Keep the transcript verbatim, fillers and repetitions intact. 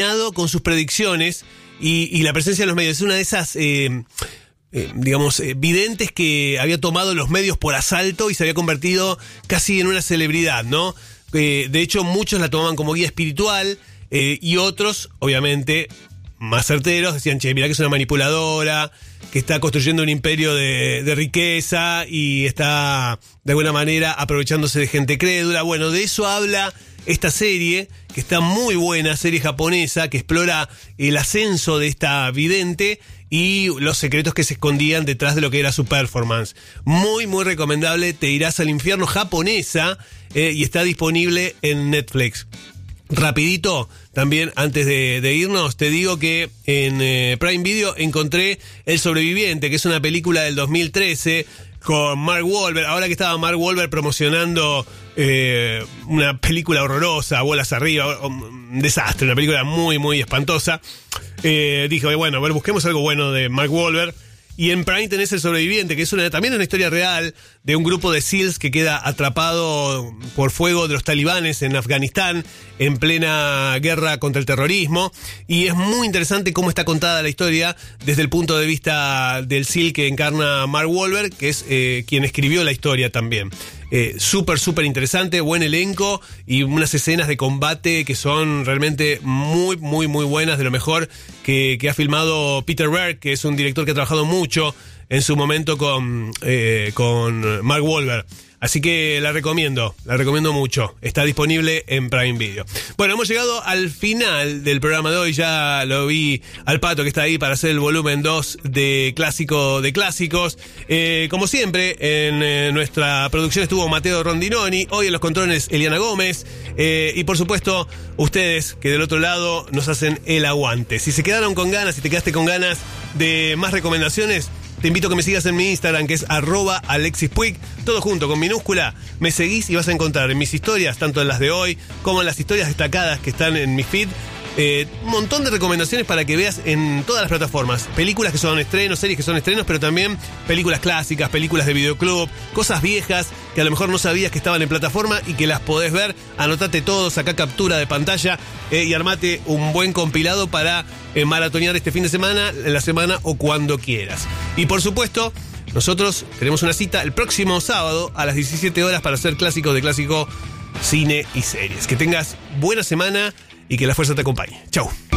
con sus predicciones y, y la presencia de los medios. Es una de esas, eh, eh, digamos, eh, videntes que había tomado los medios por asalto y se había convertido casi en una celebridad, ¿no? Eh, de hecho, muchos la tomaban como guía espiritual eh, y otros, obviamente, más certeros, decían, che, mirá que es una manipuladora, que está construyendo un imperio de, de riqueza y está, de alguna manera, aprovechándose de gente crédula. Bueno, de eso habla esta serie, que está muy buena, serie japonesa, que explora el ascenso de esta vidente y los secretos que se escondían detrás de lo que era su performance. Muy, muy recomendable. Te irás al infierno, japonesa, eh, y está disponible en Netflix. Rapidito, también antes de, de irnos, te digo que en eh, Prime Video encontré El Sobreviviente, que es una película del dos mil trece con Mark Wahlberg. Ahora que estaba Mark Wahlberg promocionando eh, una película horrorosa, bolas arriba, un desastre, una película muy, muy espantosa, eh, dije, bueno, a ver, busquemos algo bueno de Mark Wahlberg. Y en Prime tenés El Sobreviviente, que es una, también una historia real de un grupo de SEALs que queda atrapado por fuego de los talibanes en Afganistán en plena guerra contra el terrorismo. Y es muy interesante cómo está contada la historia desde el punto de vista del SEAL que encarna Mark Wahlberg, que es eh, quien escribió la historia también. Eh, súper, súper interesante, buen elenco y unas escenas de combate que son realmente muy, muy, muy buenas, de lo mejor que, que ha filmado Peter Berg, que es un director que ha trabajado mucho en su momento con, eh, con Mark Wahlberg. Así que la recomiendo, la recomiendo mucho. Está disponible en Prime Video. Bueno, hemos llegado al final del programa de hoy. Ya lo vi al Pato que está ahí para hacer el volumen dos de Clásico de Clásicos. Eh, como siempre, en eh, nuestra producción estuvo Mateo Rondinoni. Hoy en los controles, Eliana Gómez. Eh, y por supuesto, ustedes que del otro lado nos hacen el aguante. Si se quedaron con ganas, si te quedaste con ganas de más recomendaciones, te invito a que me sigas en mi Instagram, que es arroba Alexis Puig, todo junto, con minúscula. Me seguís y vas a encontrar en mis historias, tanto en las de hoy como en las historias destacadas que están en mi feed, eh, un montón de recomendaciones para que veas en todas las plataformas. Películas que son estrenos, series que son estrenos, pero también películas clásicas, películas de videoclub, cosas viejas que a lo mejor no sabías que estaban en plataforma y que las podés ver. Anotate todo, sacá captura de pantalla eh, y armate un buen compilado para eh, maratonear este fin de semana, en la semana o cuando quieras. Y por supuesto, nosotros tenemos una cita el próximo sábado a las diecisiete horas para hacer Clásicos de Clásico, cine y series. Que tengas buena semana y que la fuerza te acompañe. Chau.